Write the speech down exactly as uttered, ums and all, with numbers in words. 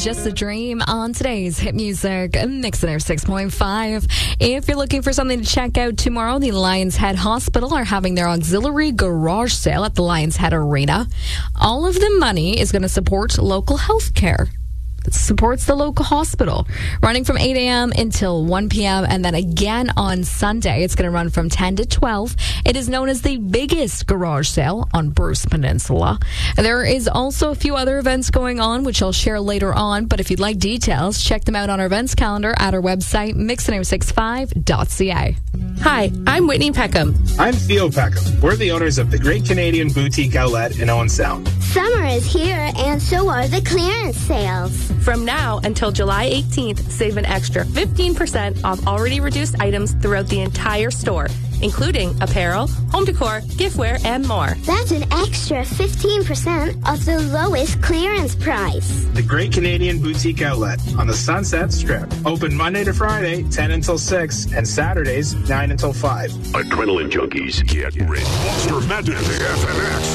Just a Dream on today's Hit Music Mix in six point five. If you're looking for something to check out tomorrow, the Lions Head Hospital are having their auxiliary garage sale at the Lions Head Arena. All of the money is going to support local health care. It supports the local hospital, running from eight a.m. until one p.m. and then again on Sunday. It's going to run from ten to twelve. It is known as the biggest garage sale on Bruce Peninsula. There is also a few other events going on, which I'll share later on. But if you'd like details, check them out on our events calendar at our website, mix zero six five dot c a. Hi, I'm Whitney Peckham. I'm Theo Peckham. We're the owners of the Great Canadian Boutique Outlet in Owen Sound. Summer is here, and so are the clearance sales. From now until July eighteenth, save an extra fifteen percent off already reduced items throughout the entire store, including apparel, home decor, giftware, and more. That's an extra fifteen percent off the lowest clearance price. The Great Canadian Boutique Outlet on the Sunset Strip. Open Monday to Friday, ten until six, and Saturdays, nine until five. Adrenaline junkies, get ready. Monster Madness, F M X.